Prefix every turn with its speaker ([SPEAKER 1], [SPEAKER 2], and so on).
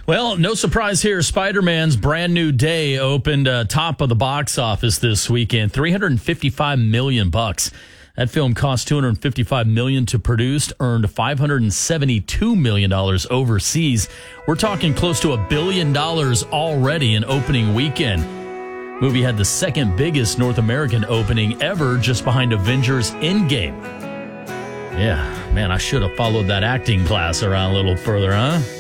[SPEAKER 1] Well, no surprise here. Spider-Man's Brand New Day opened top of the box office this weekend. $355 million. That film cost $255 million to produce, earned $572 million overseas. We're talking close to $1 billion already in opening weekend. Movie had the second biggest North American opening ever, just behind Avengers Endgame. Yeah, man, I should have followed that acting class around a little further, huh?